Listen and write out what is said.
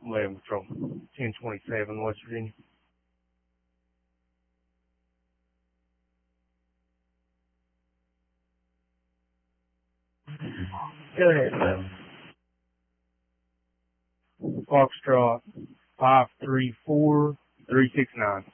11 Patrol, 1027 West Virginia. Go ahead, man. Foxtrot 534369.